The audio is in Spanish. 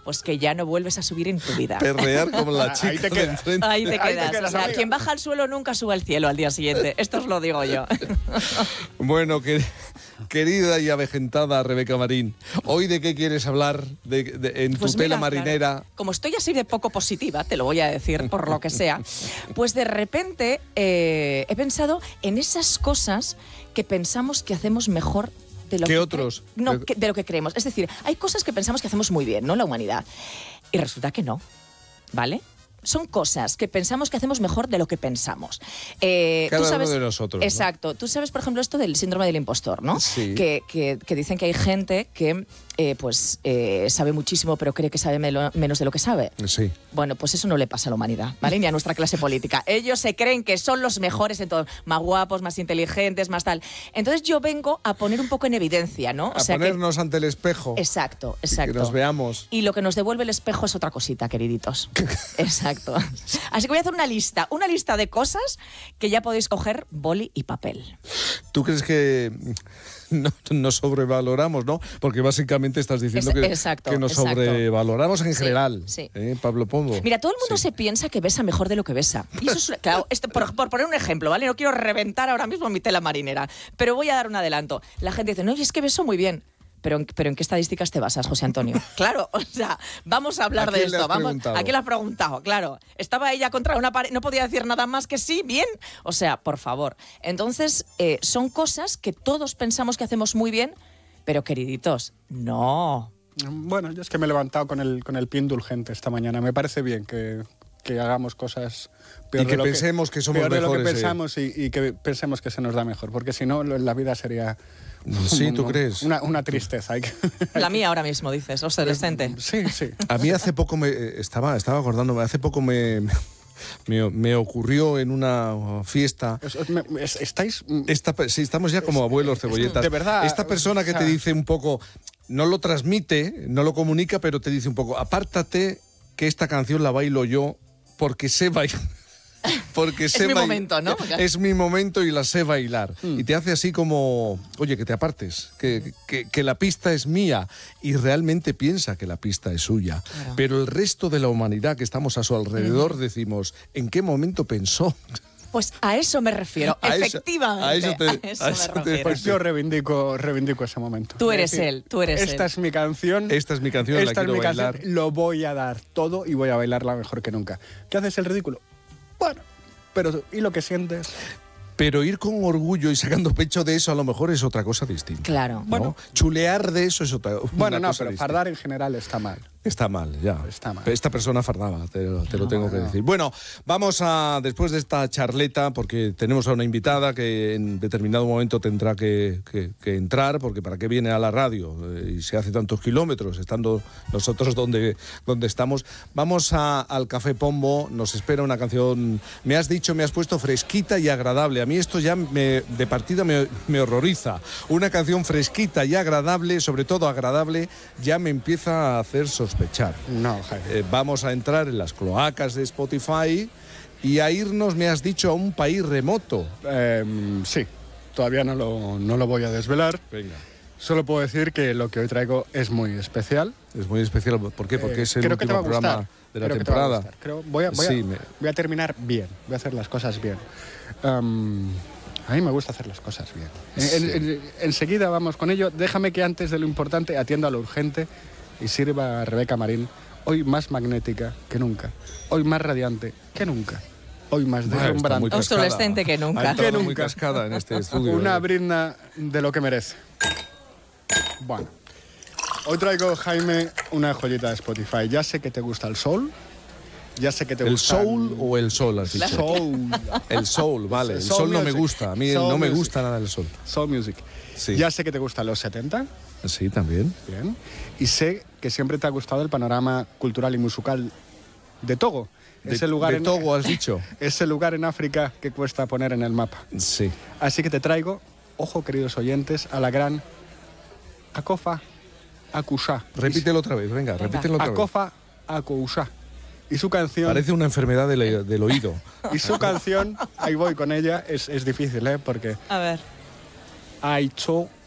pues que ya no vuelves a subir en tu vida. Perrear como la chica. Ahí te quedas. Ahí te quedas. quedas, O sea, amiga. quien baja al suelo nunca sube al cielo al día siguiente. Esto os lo digo yo. Bueno, querida y avejentada Rebeca Marín, ¿hoy de qué quieres hablar en tu Pues tela mira, marinera? claro, como estoy así de poco positiva, te lo voy a decir por lo que sea, pues de repente he pensado en esas cosas que pensamos que hacemos mejor de lo ¿Qué que otros? de lo que creemos. Es decir, hay cosas que pensamos que hacemos muy bien, ¿no? La humanidad. Y resulta que no, ¿vale? Son cosas que pensamos que hacemos mejor de lo que pensamos. Cada tú sabes, uno de nosotros, ¿no? Exacto. Tú sabes, por ejemplo, esto del síndrome del impostor, ¿no? Sí. Que dicen que hay gente que sabe muchísimo, pero cree que sabe menos de lo que sabe. Sí. Bueno, pues eso no le pasa a la humanidad, ¿vale? Ni a nuestra clase política. Ellos se creen que son los mejores en todo, más guapos, más inteligentes, más tal. Entonces yo vengo a poner un poco en evidencia, ¿no? A ponernos ante el espejo. Exacto. Y que nos veamos. Y lo que nos devuelve el espejo es otra cosita, queriditos. Exacto. Así que voy a hacer una lista de cosas que ya podéis coger boli y papel. ¿Tú crees que nos sobrevaloramos, no? Porque básicamente estás diciendo exacto, que nos exacto. sobrevaloramos en Sí, general. sí. Pablo Pombo. Mira, todo el mundo Sí. se piensa que besa mejor de lo que besa. Y eso es, claro, por poner un ejemplo, ¿vale? No quiero reventar ahora mismo mi tela marinera, pero voy a dar un adelanto. La gente dice, no, y es que beso muy bien. Pero ¿en qué estadísticas te basas, José Antonio? Claro, o sea, vamos a hablar ¿A de quién le esto. has preguntado? ¿A quién le has preguntado? Claro. Estaba ella contra una pared, no podía decir nada más que sí, bien. O sea, por favor. Entonces, son cosas que todos pensamos que hacemos muy bien, pero queriditos, no. Bueno, yo es que me he levantado con el pie indulgente esta mañana. Me parece bien que hagamos cosas peor Y que de lo pensemos que somos peor de lo que mejores, pensamos y que pensemos que se nos da mejor, porque si no, la vida sería... Sí, ¿tú crees? Una tristeza. La mía ahora mismo, dices, obsolescente. Sí, sí. A mí hace poco estaba acordándome, hace poco me ocurrió en una fiesta. Estáis... Sí, estamos ya como abuelos cebolletas. De verdad. Esta persona que te dice un poco, no lo transmite, no lo comunica, pero te dice un poco, apártate que esta canción la bailo yo porque sé bailar. Porque Es mi momento, ¿no? Es mi momento y la sé bailar. Y te hace así como, oye, que te apartes, que la pista es mía. Y realmente piensa que la pista es suya. Claro. Pero el resto de la humanidad que estamos a su alrededor decimos, ¿en qué momento pensó? Pues a eso me refiero, A eso- efectivamente. a eso te- a eso a me eso te- refiero. Pues yo reivindico ese momento. Tú eres Es decir, él, tú eres Esta él. es mi canción. Esta es mi canción, la Esta es quiero mi bailar. canción. Lo voy a dar todo y voy a bailarla mejor que nunca. ¿Qué haces el ridículo? Bueno, pero ¿y lo que sientes? Pero ir con orgullo y sacando pecho de eso a lo mejor es otra cosa distinta. Claro. ¿no? Bueno. Chulear de eso es otra Bueno, una no, cosa pero distinta. fardar en general está mal. Está mal, ya. Está mal. Esta persona fardaba, te lo tengo que no. decir. Bueno, vamos a, después de esta charleta, porque tenemos a una invitada que en determinado momento tendrá que entrar, porque para qué viene a la radio y se hace tantos kilómetros, estando nosotros donde estamos. Vamos al Café Pombo, nos espera una canción, me has puesto fresquita y agradable. A mí esto ya de partida me horroriza. Una canción fresquita y agradable, sobre todo agradable, ya me empieza a hacer sospechar. No, Jaime. Vamos a entrar en las cloacas de Spotify y a irnos, me has dicho, a un país remoto. Sí, todavía no lo voy a desvelar. Venga. Solo puedo decir que lo que hoy traigo es muy especial. Es muy especial. ¿Por qué? Porque es el creo que te va último a programa gustar. de la Creo que te va a temporada. gustar. Voy a terminar bien. Voy a hacer las cosas bien. A mí me gusta hacer las cosas bien. Sí. Enseguida vamos con ello. Déjame que antes de lo importante atienda a lo urgente y sirva a Rebeca Marín, hoy más magnética que nunca, hoy más radiante que nunca, hoy más Bueno, está muy deslumbrante. cascada. Obsolescente que nunca. Ha entrado Que muy nunca. cascada en este estudio. Una brinda de lo que merece. Bueno, hoy traigo, Jaime, una joyita de Spotify. Ya sé que te gusta el soul, ya sé que te ¿El gusta... soul o el sol, has dicho? Soul. El soul, vale. El Soul sol no me music. gusta. A mí Soul no me music. gusta nada el sol. Soul music. Sí. Ya sé que te gustan los 70. Sí, también. Bien. Y sé que siempre te ha gustado el panorama cultural y musical de Togo. Ese lugar de Togo, has dicho. Ese lugar en África que cuesta poner en el mapa. Sí. Así que te traigo, ojo queridos oyentes, a la gran Akofa Akusha. Repítelo otra vez, venga, repítelo otra vez. Akofa Akusha. Y su canción... Parece una enfermedad del oído. Y su canción, ahí voy con ella, es difícil, porque... A ver. Aicho